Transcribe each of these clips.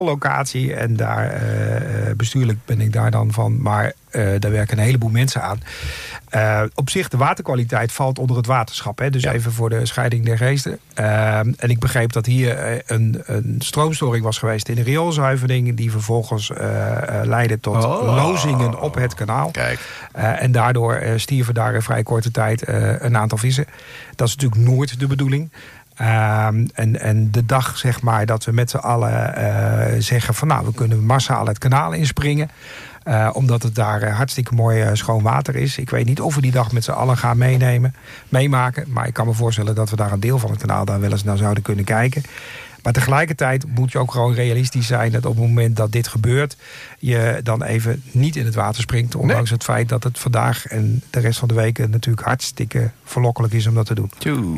locatie en daar bestuurlijk ben ik daar dan van, maar daar werken een heleboel mensen aan. Op zich, de waterkwaliteit valt onder het waterschap. Hè? Dus even voor de scheiding der geesten. En ik begreep dat hier een stroomstoring was geweest in de rioolzuivering, die vervolgens leidde tot lozingen op het kanaal. Kijk. En daardoor stierven daar in vrij korte tijd een aantal vissen. Dat is natuurlijk nooit de bedoeling. En de dag, zeg maar, dat we met z'n allen zeggen van, nou, we kunnen massaal het kanaal inspringen. Omdat het daar hartstikke mooi schoon water is. Ik weet niet of we die dag met z'n allen gaan meemaken. Maar ik kan me voorstellen dat we daar een deel van het kanaal daar wel eens naar zouden kunnen kijken. Maar tegelijkertijd moet je ook gewoon realistisch zijn dat op het moment dat dit gebeurt, je dan even niet in het water springt. Ondanks het feit dat het vandaag en de rest van de weken natuurlijk hartstikke verlokkelijk is om dat te doen.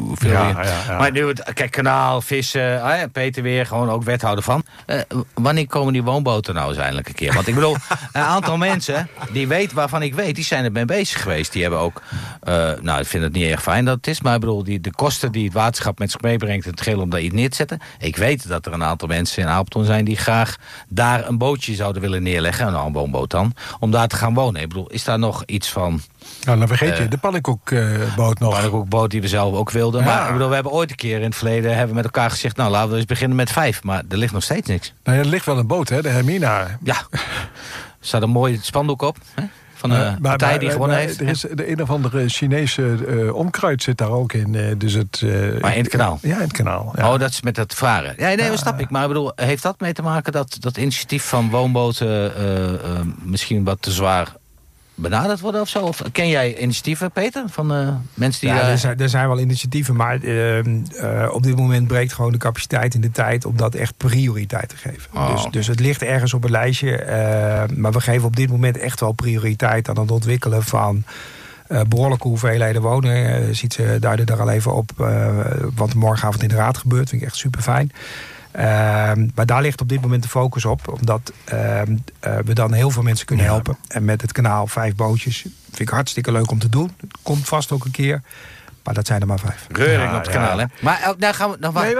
Maar nu, kijk, kanaal, vissen, Peter weer, gewoon ook wethouder van. Wanneer komen die woonboten nou eens eindelijk een keer? Want ik bedoel, een aantal mensen waarvan ik weet, die zijn er mee bezig geweest. Die hebben ook, ik vind het niet erg fijn dat het is, maar ik bedoel, de kosten die het waterschap met zich meebrengt, het geheel om daar iets neer te zetten. Ik weet dat er een aantal mensen in Apeldoorn zijn die graag daar een bootje zouden willen neerleggen, een woonboot dan, om daar te gaan wonen. Ik bedoel, is daar nog iets van... Nou, dan vergeet je de pannenkoekboot nog. De pannenkoekboot die we zelf ook wilden. Ja. Maar ik bedoel, we hebben ooit een keer in het verleden met elkaar gezegd, nou, laten we eens beginnen met 5. Maar er ligt nog steeds niks. Nou, er ligt wel een boot, hè, de Hermina. Ja, er staat een mooi spandoek op, hè? Van de partij die gewonnen heeft. Er is de een of andere Chinese onkruid zit daar ook in. Maar in het kanaal? Ja, in het kanaal. Ja. Oh, dat is met het varen. Ja, nee, dat snap ik. Maar ik bedoel, heeft dat mee te maken dat initiatief van woonboten misschien wat te zwaar benaderd worden of zo? Of ken jij initiatieven, Peter, van mensen die... Er zijn wel initiatieven, maar op dit moment breekt gewoon de capaciteit in de tijd om dat echt prioriteit te geven. Dus het ligt ergens op een lijstje, maar we geven op dit moment echt wel prioriteit aan het ontwikkelen van behoorlijke hoeveelheden woningen. Ziet ze duiden daar al even op wat morgenavond in de raad gebeurt. Vind ik echt super fijn. Maar daar ligt op dit moment de focus op. Omdat we dan heel veel mensen kunnen helpen. En met het kanaal 5 bootjes vind ik hartstikke leuk om te doen. Het komt vast ook een keer. Maar dat zijn er maar 5. Reuring op het kanaal, hè? Maar daar gaan we nog wat.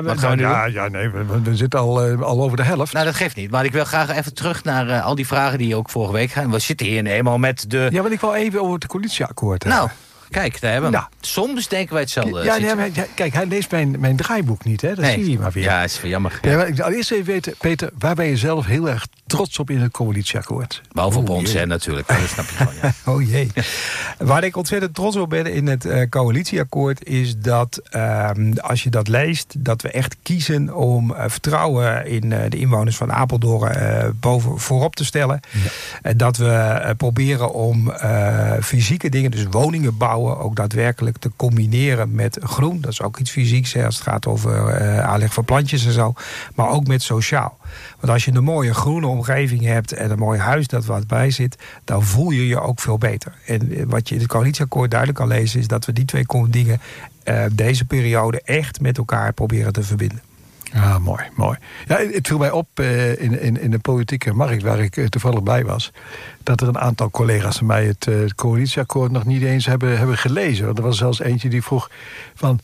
We zitten al over de helft. Nou, dat geeft niet. Maar ik wil graag even terug naar al die vragen die je ook vorige week gaan. We zitten hier eenmaal met de... Ja, want ik wil even over het coalitieakkoord. Nou, kijk, daar hebben we. Soms denken wij hetzelfde. Kijk, hij leest mijn draaiboek niet, hè? Dat zie je maar weer. Ja, is jammer. Ja, ik wil eerst even weten, Peter, waar ben je zelf heel erg trots op in het coalitieakkoord? Behalve op ons, hè, natuurlijk. Dat snap je gewoon, ja. Oh jee. Waar ik ontzettend trots op ben in het coalitieakkoord is dat, als je dat leest, dat we echt kiezen om vertrouwen in de inwoners van Apeldoorn voorop te stellen. Ja. Dat we proberen om fysieke dingen, dus woningen bouwen, ook daadwerkelijk te combineren met groen. Dat is ook iets fysieks, hè, als het gaat over aanleg van plantjes en zo. Maar ook met sociaal. Want als je een mooie groene omgeving hebt en een mooi huis dat wat bij zit, dan voel je je ook veel beter. En wat je in het coalitieakkoord duidelijk kan lezen is dat we die 2 dingen deze periode echt met elkaar proberen te verbinden. Ah, mooi. Ja, het viel mij op in de politieke markt, waar ik toevallig bij was, dat er een aantal collega's van mij het coalitieakkoord nog niet eens hebben gelezen. Want er was zelfs eentje die vroeg van,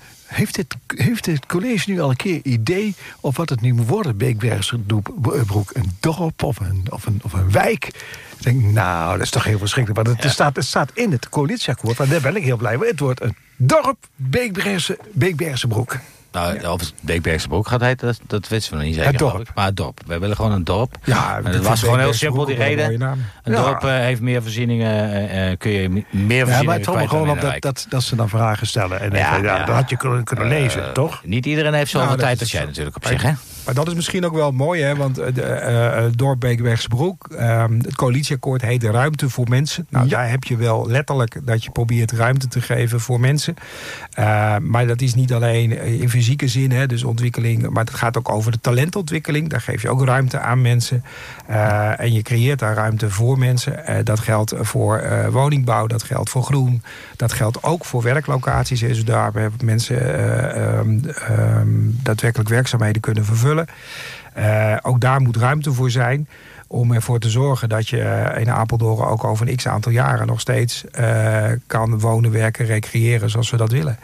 heeft het college nu al een keer idee of wat het nu moet worden? Beekbergsbroek, een dorp of een wijk? Ik denk, nou, dat is toch heel verschrikkelijk. Want het staat in het coalitieakkoord, maar daar ben ik heel blij mee. Het wordt een dorp Beekbergsbroek. Nou, of het Beekbergse Broek gaat heten, dat wisten we nog niet zeker. Het dorp. Maar het dorp. Wij willen gewoon een dorp. Ja, en dat was gewoon heel simpel, die reden. Een dorp heeft meer voorzieningen, kun je meer voorzieningen. Ja, maar het valt me gewoon op dat ze dan vragen stellen. En dat had je kunnen lezen, toch? Niet iedereen heeft zoveel tijd als jij natuurlijk op zich, hè? Maar dat is misschien ook wel mooi, hè? Want het dorp Beekbergse Broek, het coalitieakkoord heet Ruimte voor Mensen. Nou, daar heb je wel letterlijk dat je probeert ruimte te geven voor mensen. Maar dat is niet alleen in fysieke zin, hè, dus ontwikkeling, maar het gaat ook over de talentontwikkeling. Daar geef je ook ruimte aan mensen. En je creëert daar ruimte voor mensen. Dat geldt voor woningbouw, dat geldt voor groen. Dat geldt ook voor werklocaties. Dus daar hebben mensen daadwerkelijk werkzaamheden kunnen vervullen. vullen. Ook daar moet ruimte voor zijn om ervoor te zorgen dat je in Apeldoorn ook over een x-aantal jaren nog steeds kan wonen, werken, recreëren zoals we dat willen.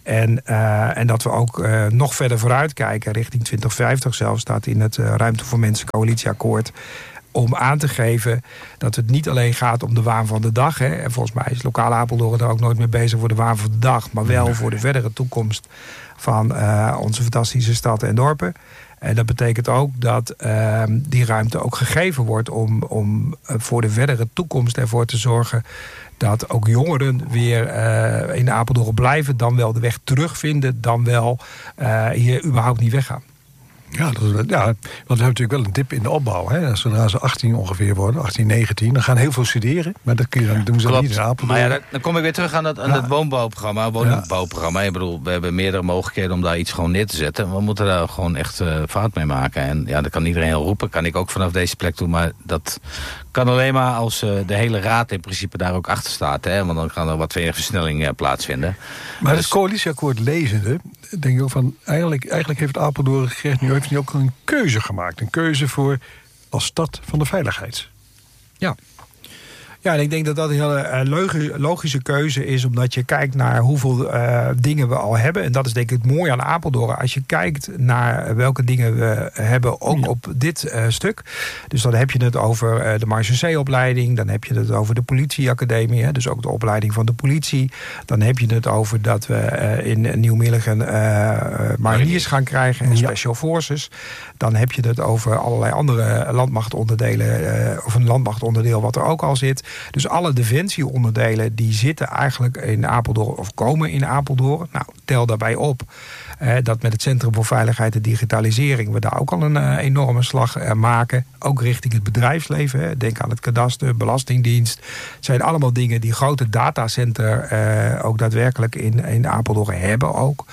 En dat we ook nog verder vooruit kijken, richting 2050 zelfs, staat in het Ruimte voor Mensen coalitieakkoord, om aan te geven dat het niet alleen gaat om de waan van de dag. Hè. En volgens mij is lokale Apeldoorn er ook nooit mee bezig voor de waan van de dag, maar wel voor de verdere toekomst van onze fantastische stad en dorpen. En dat betekent ook dat die ruimte ook gegeven wordt om voor de verdere toekomst ervoor te zorgen dat ook jongeren weer in Apeldoorn blijven, dan wel de weg terugvinden, dan wel hier überhaupt niet weggaan. Ja, want we hebben natuurlijk wel een dip in de opbouw. Hè. Zodra ze 18 ongeveer worden, 18, 19, dan gaan heel veel studeren. Maar dat kun je dan doen ze niet in Apeldoorn. Maar ja, dan kom ik weer terug aan het woningbouwprogramma. Ik bedoel, we hebben meerdere mogelijkheden om daar iets gewoon neer te zetten. We moeten daar gewoon echt vaart mee maken. En ja, dat kan iedereen heel roepen. Kan ik ook vanaf deze plek doen. Maar dat kan alleen maar als de hele raad in principe daar ook achter staat. Hè. Want dan kan er wat meer versnelling plaatsvinden. Maar het coalitieakkoord lezende, denk ik ook van, eigenlijk heeft Apeldoorn gekregen nu heeft hij ook een keuze gemaakt. Een keuze voor als stad van de veiligheid. Ja. Ja, en ik denk dat dat een hele logische keuze is, omdat je kijkt naar hoeveel dingen we al hebben. En dat is denk ik het mooie aan Apeldoorn. Als je kijkt naar welke dingen we hebben, ook op dit stuk. Dus dan heb je het over de marechaussee-opleiding. Dan heb je het over de politieacademie. Hè, dus ook de opleiding van de politie. Dan heb je het over dat we in Nieuw-Milligen mariniers gaan krijgen en special forces. Dan heb je het over allerlei andere landmachtonderdelen, of een landmachtonderdeel wat er ook al zit. Dus alle defensieonderdelen die zitten eigenlijk in Apeldoorn of komen in Apeldoorn. Nou, tel daarbij op dat met het Centrum voor Veiligheid en Digitalisering we daar ook al een enorme slag maken. Ook richting het bedrijfsleven. Hè. Denk aan het kadaster, Belastingdienst. Het zijn allemaal dingen die grote datacenter ook daadwerkelijk in Apeldoorn hebben ook.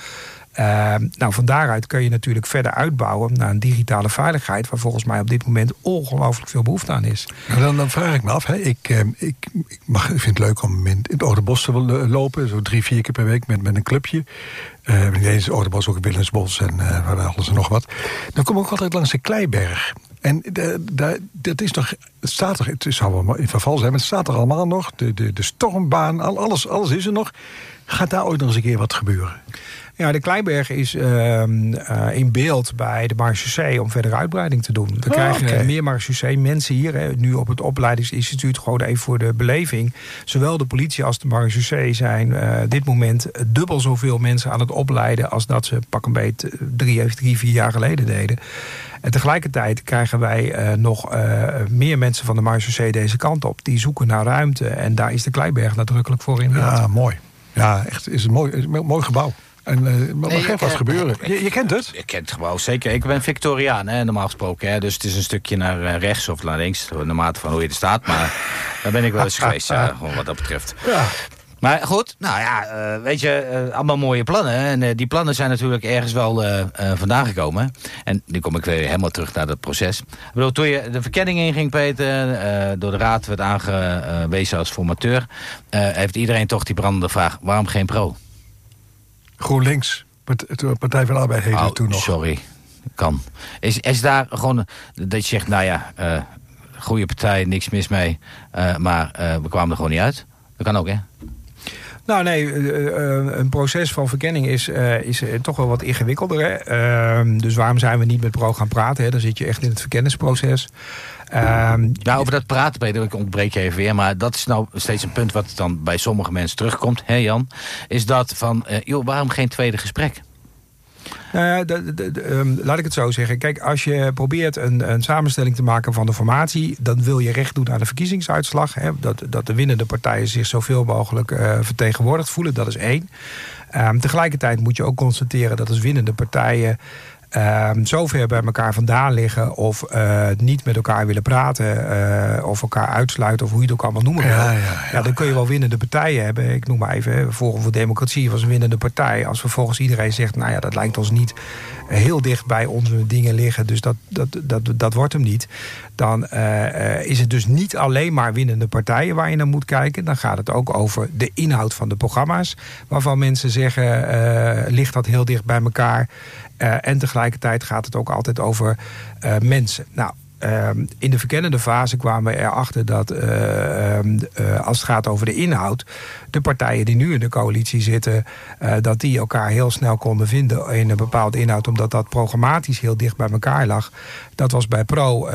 Van daaruit kun je natuurlijk verder uitbouwen naar een digitale veiligheid, waar volgens mij op dit moment ongelooflijk veel behoefte aan is. Nou, dan vraag ik me af, hè. Ik vind het leuk om in het Ouderbos te lopen, zo 3-4 keer per week met een clubje. Deze Ouderbos ook in Willemsbos en alles en nog wat. Dan kom ik ook altijd langs de Kleiberg. En dat is nog, het staat er, het zou wel in verval zijn, maar het staat er allemaal nog. De stormbaan, alles is er nog. Gaat daar ooit nog eens een keer wat gebeuren? Ja, de Kleiberg is in beeld bij de marechaussee om verdere uitbreiding te doen. We krijgen meer marechaussee mensen hier. Nu op het opleidingsinstituut, gewoon even voor de beleving. Zowel de politie als de marechaussee zijn dit moment dubbel zoveel mensen aan het opleiden als dat ze pak een beet 3-4 jaar geleden deden. En tegelijkertijd krijgen wij nog meer mensen van de marechaussee deze kant op. Die zoeken naar ruimte en daar is de Kleiberg nadrukkelijk voor in beeld. Ja, mooi. Ja, echt, is een mooi gebouw. En mag echt wat gebeuren. Je kent het? Ik ken het gebouw, zeker. Ik ben Victoriaan, hè, normaal gesproken. Hè, dus het is een stukje naar rechts of naar links. Naarmate van hoe je er staat. Maar daar ben ik wel eens geweest, gewoon wat dat betreft. Ja. Maar goed, nou ja, weet je, allemaal mooie plannen. En die plannen zijn natuurlijk ergens wel vandaan gekomen. En nu kom ik weer helemaal terug naar het proces. Ik bedoel, toen je de verkenning inging, Peter, door de raad werd aangewezen als formateur, heeft iedereen toch die brandende vraag, waarom geen pro? GroenLinks, Partij van de Arbeid heette het toen nog. Sorry, kan. Is daar gewoon dat je zegt, nou ja, goede partij, niks mis mee, maar we kwamen er gewoon niet uit? Dat kan ook, hè? Nou nee, een proces van verkenning is toch wel wat ingewikkelder. Hè? Dus waarom zijn we niet met pro gaan praten? Hè? Dan zit je echt in het verkenningsproces. Over dat praten, Peter, ik ontbreek je even weer, maar dat is nou steeds een punt wat dan bij sommige mensen terugkomt, hè Jan? Is dat van, waarom geen tweede gesprek? Laat ik het zo zeggen. Kijk, als je probeert een samenstelling te maken van de formatie, dan wil je recht doen aan de verkiezingsuitslag. Hè, dat de winnende partijen zich zoveel mogelijk vertegenwoordigd voelen. Dat is 1. Tegelijkertijd moet je ook constateren dat als winnende partijen zo ver bij elkaar vandaan liggen of niet met elkaar willen praten of elkaar uitsluiten of hoe je het ook allemaal noemen wil. Ja, dan kun je wel winnende partijen hebben. Ik noem maar even, Forum voor Democratie was een winnende partij. Als vervolgens iedereen zegt, nou ja, dat lijkt ons niet heel dicht bij onze dingen liggen, dus dat wordt hem niet. Dan is het dus niet alleen maar winnende partijen waar je naar moet kijken. Dan gaat het ook over de inhoud van de programma's, waarvan mensen zeggen, ligt dat heel dicht bij elkaar. En tegelijkertijd gaat het ook altijd over mensen. Nou, in de verkennende fase kwamen we erachter dat als het gaat over de inhoud, de partijen die nu in de coalitie zitten, dat die elkaar heel snel konden vinden in een bepaalde inhoud, omdat dat programmatisch heel dicht bij elkaar lag. Dat was bij Pro